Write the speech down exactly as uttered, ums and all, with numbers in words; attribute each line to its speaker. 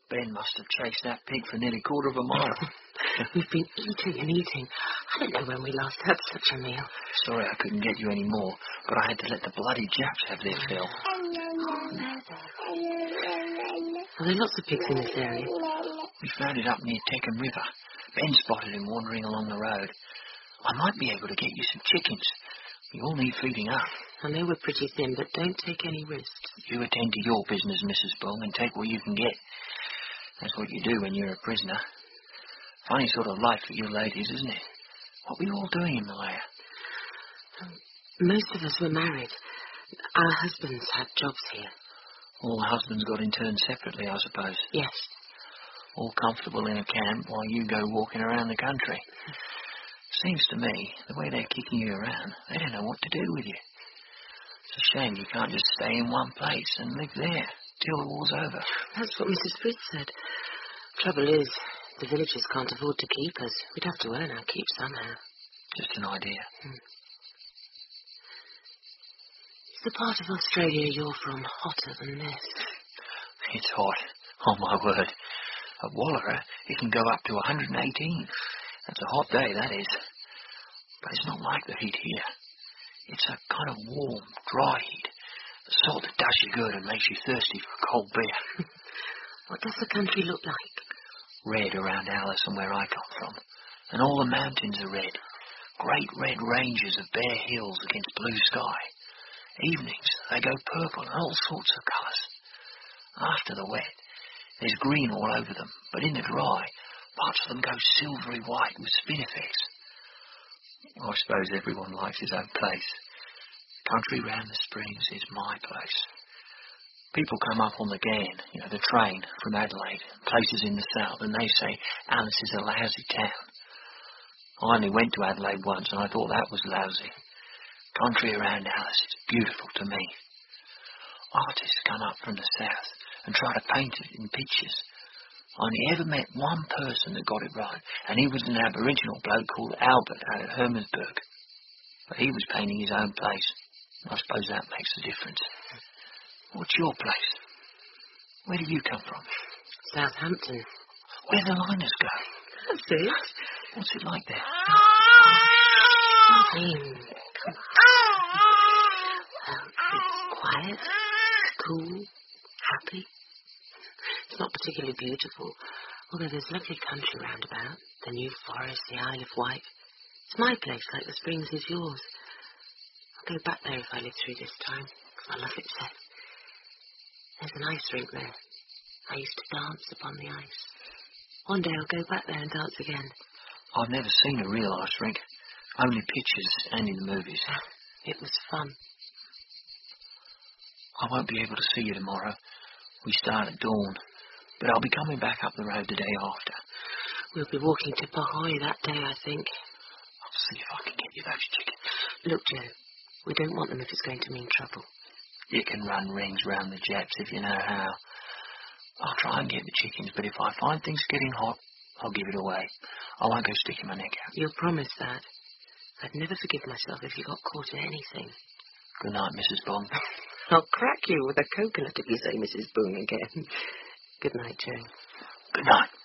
Speaker 1: Ben must have chased that pig for nearly a quarter of a mile.
Speaker 2: We've been eating and eating. I don't know when we last had such a meal.
Speaker 1: Sorry I couldn't get you any more, but I had to let the bloody Japs have their fill.
Speaker 2: Are there lots of pigs in this area?
Speaker 1: We found it up near Teckham River. Ben spotted him wandering along the road. I might be able to get you some chickens. We all need feeding up.
Speaker 2: I know we're pretty thin, but don't take any risks.
Speaker 1: You attend to your business, Missus Bung, and take what you can get. That's what you do when you're a prisoner. Funny sort of life for you ladies, isn't it? What were you all doing in Malaya?
Speaker 2: Um, most of us were married. Our husbands had jobs here.
Speaker 1: All the husbands got interned separately, I suppose.
Speaker 2: Yes.
Speaker 1: All comfortable in a camp while you go walking around the country. Seems to me, the way they're kicking you around, they don't know what to do with you. It's a shame you can't just stay in one place and live there till the war's over.
Speaker 2: That's what Missus Fritz said. Trouble is, the villagers can't afford to keep us. We'd have to earn our keep somehow.
Speaker 1: Just an idea.
Speaker 2: Hmm. Is the part of Australia you're from hotter than this?
Speaker 1: It's hot. Oh, my word. At Wallara, it can go up to one hundred eighteen. That's a hot day, that is. But it's not like the heat here. It's a kind of warm, dry heat. The sort that does you good and makes you thirsty for a cold beer.
Speaker 2: What does the country look like?
Speaker 1: Red around Alice and where I come from. And all the mountains are red. Great red ranges of bare hills against blue sky. Evenings, they go purple and all sorts of colours. After the wet, there's green all over them, but in the dry, parts of them go silvery white with spin effects. I suppose everyone likes his own place. Country round the springs is my place. People come up on the Ghan, you know, the train from Adelaide, places in the south, and they say Alice is a lousy town. I only went to Adelaide once, and I thought that was lousy. Country around Alice is beautiful to me. Artists come up from the south and try to paint it in pictures. I only ever met one person that got it right, and he was an Aboriginal bloke called Albert out at Hermannsburg. But he was painting his own place. I suppose that makes a difference. What's your place? Where do you come from?
Speaker 2: Southampton.
Speaker 1: Where the liners go?
Speaker 2: That's it.
Speaker 1: What's it like there?
Speaker 2: Nothing. Well, it's quiet, cool, happy. It's not particularly beautiful, although there's lovely country round about. The New Forest, the Isle of Wight. It's my place, like the Springs is yours. I'll go back there if I live through this time. I love it so. There's an ice rink there. I used to dance upon the ice. One day I'll go back there and dance again.
Speaker 1: I've never seen a real ice rink. Only pictures and in the movies.
Speaker 2: It was fun.
Speaker 1: I won't be able to see you tomorrow. We start at dawn. But I'll be coming back up the road the day after.
Speaker 2: We'll be walking to Pahoy that day, I think.
Speaker 1: I'll see if I can get you those chickens.
Speaker 2: Look, Joe, we don't want them if it's going to mean trouble.
Speaker 1: You can run rings round the Japs if you know how. I'll try and get the chickens, but if I find things getting hot, I'll give it away. I won't go sticking my neck out.
Speaker 2: You'll promise that? I'd never forgive myself if you got caught in anything.
Speaker 1: Good night, Missus Bung.
Speaker 2: I'll crack you with a coconut if you say Missus Bung again. Good night, Joe.
Speaker 1: Good night.